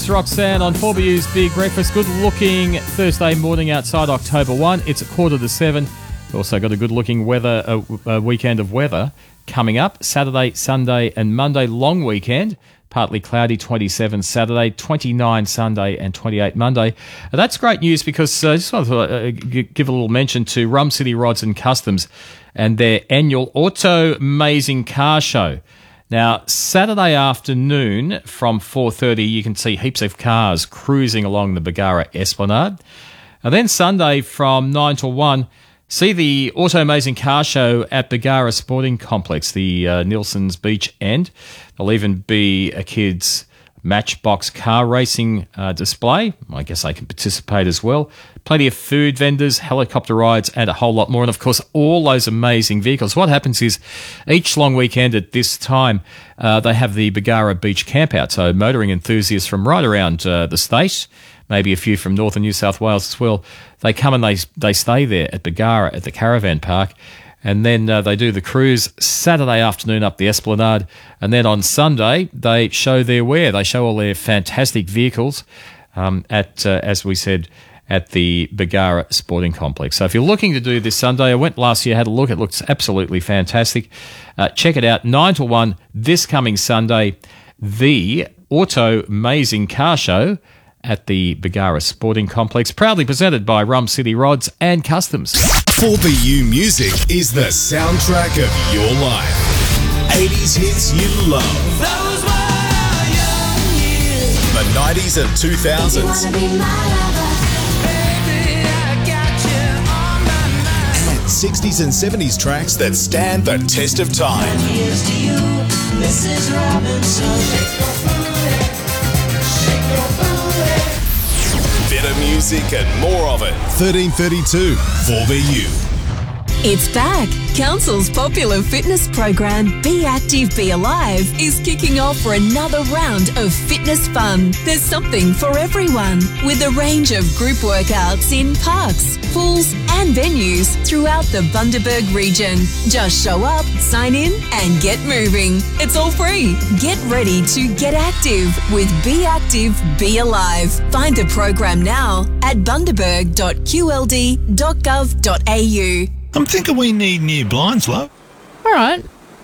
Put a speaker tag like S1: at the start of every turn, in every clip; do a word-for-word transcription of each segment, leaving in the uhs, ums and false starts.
S1: It's Roxanne on four B U's Big Breakfast. Good looking Thursday morning outside, October first. It's a quarter to seven. We've also got a good looking weather, a, a weekend of weather coming up. Saturday, Sunday and Monday, long weekend. Partly cloudy, twenty-seven Saturday, twenty-nine Sunday and twenty-eight Monday. Uh, that's great news because uh, I just want to uh, g- give a little mention to Rum City Rods and Customs and their annual Auto Amazing Car Show. Now, Saturday afternoon from four thirty, you can see heaps of cars cruising along the Bargara Esplanade. And then Sunday from nine till one, see the Auto Amazing Car Show at Bargara Sporting Complex, the uh, Nilson's Beach End. There'll even be a kids' Matchbox car racing uh, display. I guess they can participate as well. Plenty of food vendors, helicopter rides, and a whole lot more. And, of course, all those amazing vehicles. What happens is each long weekend at this time, uh, they have the Bargara Beach Campout. So motoring enthusiasts from right around uh, the state, maybe a few from northern New South Wales as well, they come and they they stay there at Bargara at the Caravan Park. And then uh, they do the cruise Saturday afternoon up the Esplanade. And then on Sunday, they show their wear. They show all their fantastic vehicles um, at, uh, as we said, at the Bargara Sporting Complex. So if you're looking to do this Sunday, I went last year, had a look. It looks absolutely fantastic. Uh, check it out, nine to one this coming Sunday, the Auto Amazing Car Show at the Bargara Sporting Complex, proudly presented by Rum City Rods and Customs.
S2: four B U Music is the soundtrack of your life. eighties hits you love.
S3: Those were young years.
S2: The nineties and two thousands. And sixties and seventies tracks that stand the test of time.
S3: Here's to you, Missus Robinson.
S2: Better music and more of it. thirteen thirty-two, four B U.
S4: It's back. Council's popular fitness program, Be Active, Be Alive, is kicking off for another round of fitness fun. There's something for everyone, with a range of group workouts in parks, pools and venues throughout the Bundaberg region. Just show up, sign in and get moving. It's all free. Get ready to get active with Be Active, Be Alive. Find the program now at bundaberg dot q l d dot gov dot a u.
S5: I'm thinking we need new blinds, love.
S6: All right.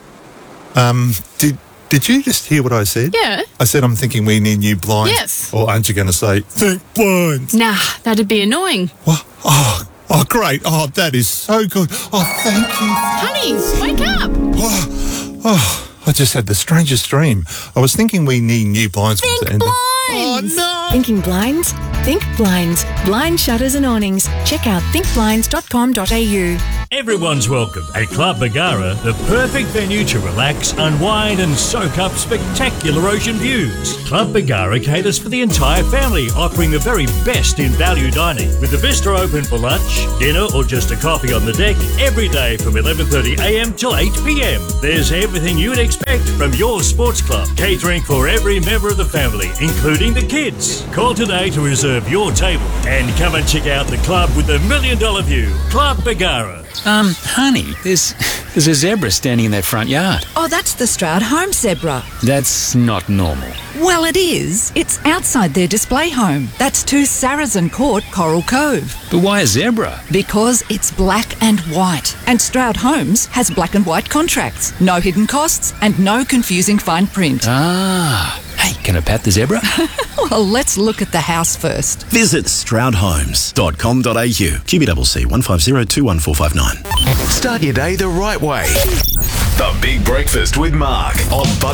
S5: Um, did did you just hear what I said?
S6: Yeah.
S5: I said I'm thinking we need new blinds.
S6: Yes.
S5: Or aren't you going to say, think blinds?
S6: Nah, that'd be annoying.
S5: What? Oh, oh, great. Oh, that is so good. Oh, thank you.
S6: Honey, wake up.
S5: Oh, oh, I just had the strangest dream. I was thinking we need new blinds.
S6: Think
S5: for the end of-
S6: blinds.
S5: Oh, no.
S7: Thinking blinds? Think blinds. Blind shutters and awnings. Check out think blinds dot com dot a u.
S8: Everyone's welcome at Club Bargara, the perfect venue to relax, unwind and soak up spectacular ocean views. Club Bargara caters for the entire family, offering the very best in value dining, with the Vista open for lunch, dinner or just a coffee on the deck every day from eleven thirty a m till eight p m. There's everything you'd expect from your sports club, catering for every member of the family, including the kids. Call today to reserve your table and come and check out the club with the million dollar view. Club Bargara.
S9: Um, honey, there's there's a zebra standing in that front yard.
S10: Oh, that's the Stroud home zebra.
S9: That's not normal.
S10: Well, it is. It's outside their display home. That's two Saracen Court, Coral Cove.
S9: But why a zebra?
S10: Because it's black and white. And Stroud Homes has black and white contracts. No hidden costs and no confusing fine print.
S9: Ah. Hey, can I pat the zebra?
S10: Well, let's look at the house first.
S11: Visit stroud homes dot com dot a u. Q B C C one five zero two one four five nine.
S2: Start your day the right way. The Big Breakfast with Mark on